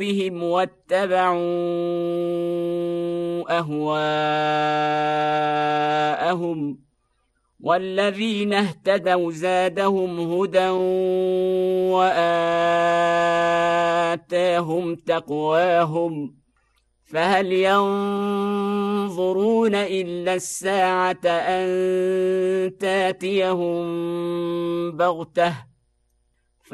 بهم واتبعوا أهواءهم والذين اهتدوا زادهم هدى وآتاهم تقواهم فهل ينظرون إلا الساعة أن تاتيهم بغتة